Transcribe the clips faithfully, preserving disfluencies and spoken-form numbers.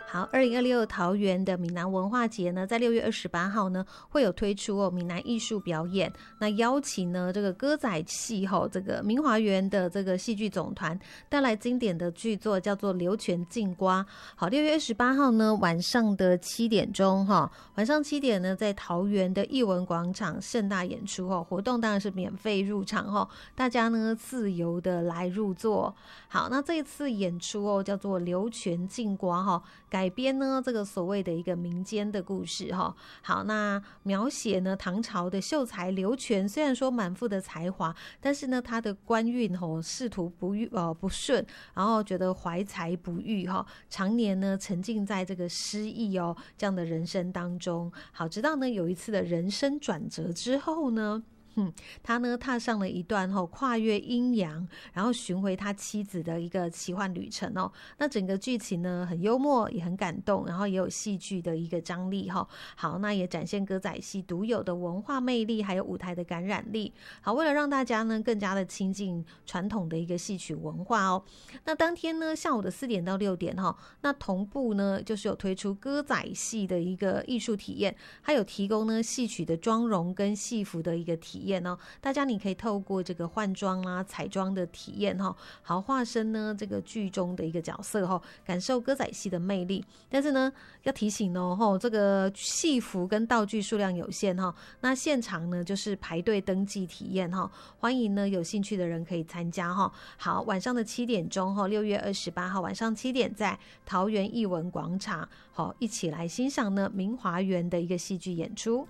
好，二零二六桃园的闽南文化节呢，在六月二十八号呢，会有推出哦闽南艺术表演，那邀请呢这个歌仔戏吼、哦，这个明华园的这个戏剧总团带来经典的剧作，叫做《流泉镜瓜》。好，六月二十八号呢晚上的七点钟哈、哦，晚上七点呢在桃园的艺文广场盛大演出哦，活动当然是免费入场哦，大家呢自由的来入座。好，那这一次演出哦叫做《流泉镜瓜》哈、哦。改编呢这个所谓的一个民间的故事哈，好，那描写呢唐朝的秀才刘全，虽然说满腹的才华，但是呢他的官运吼仕途不遇呃不顺，然后觉得怀才不遇哈，常年呢沉浸在这个失意哦这样的人生当中。好，直到呢有一次的人生转折之后呢。嗯，他呢踏上了一段吼、哦、跨越阴阳，然后寻回他妻子的一个奇幻旅程哦。那整个剧情呢很幽默，也很感动，然后也有戏剧的一个张力哈、哦。好，那也展现歌仔戏独有的文化魅力，还有舞台的感染力。好，为了让大家呢更加的亲近传统的一个戏曲文化哦，那当天呢下午的四点到六点哈、哦，那同步呢就是有推出歌仔戏的一个艺术体验，还有提供呢戏曲的妆容跟戏服的一个体验。大家你可以透过这个换装啦、彩妆的体验哈，好化身呢这个剧中的一个角色哈，感受歌仔戏的魅力。但是呢，要提醒哦，这个戏服跟道具数量有限哈，那现场呢就是排队登记体验哈，欢迎呢有兴趣的人可以参加哈。好，晚上的七点钟哈，六月二十八号晚上七点在桃园艺文广场，好一起来欣赏呢明华园的一个戏剧演出。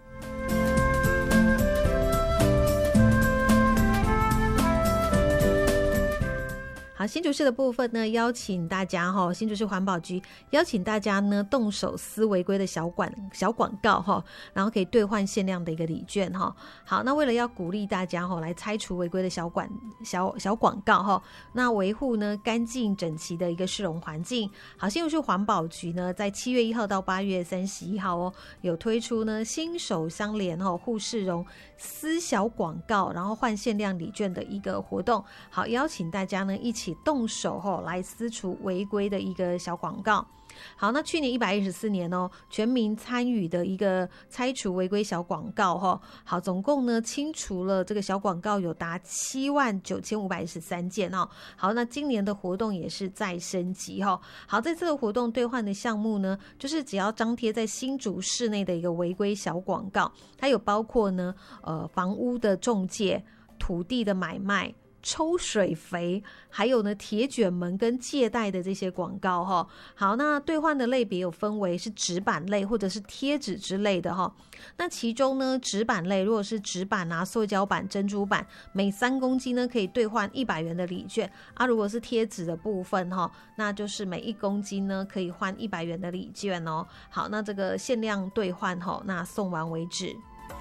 好，新竹市的部分呢，邀请大家哈，新竹市环保局邀请大家呢，动手撕违规的小广小广告哈，然后可以兑换限量的一个礼券哈。好，那为了要鼓励大家哈，来拆除违规的小广小小广告哈，那维护呢干净整齐的一个市容环境。好，新竹市环保局呢，在七月一号到八月三十一号哦，有推出呢新手相连哈护市容撕小广告，然后换限量礼券的一个活动。好，邀请大家呢一起动手吼来撕除违规的一个小广告。好，那去年一百一十四年哦，全民参与的一个拆除违规小广告哈，好，总共呢清除了这个小广告有达七万九千五百一十三件哦。好，那今年的活动也是再升级哈。好，这次的活动兑换的项目呢，就是只要张贴在新竹市内的一个违规小广告，它有包括呢呃房屋的中介、土地的买卖、抽水肥，还有呢铁卷门跟借贷的这些广告哈。好，那兑换的类别有分为是纸板类或者是贴纸之类的哈。那其中呢纸板类如果是纸板啊、塑胶板、珍珠板，每三公斤呢可以兑换一百元的礼券啊。如果是贴纸的部分哈，那就是每一公斤呢可以换一百元的礼券哦。好，那这个限量兑换哈，那送完为止。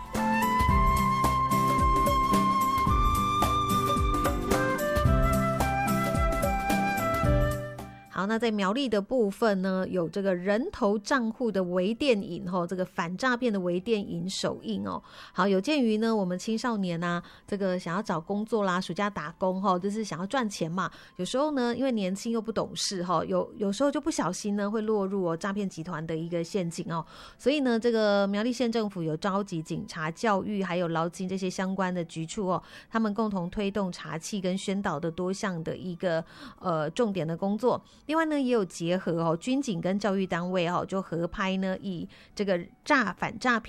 好，那在苗栗的部分呢，有这个人头账户的微电影哦，这个反诈骗的微电影首映哦。好，有鉴于呢，我们青少年啊，这个想要找工作啦，暑假打工哈、哦，就是想要赚钱嘛。有时候呢，因为年轻又不懂事哈、哦，有有时候就不小心呢，会落入哦诈骗集团的一个陷阱哦。所以呢，这个苗栗县政府有召集警察、教育还有劳金这些相关的局处哦，他们共同推动查缉跟宣导的多项的一个呃重点的工作。另外呢，也有结合哦，军警跟教育单位哦，就合拍呢，以这个诈反诈骗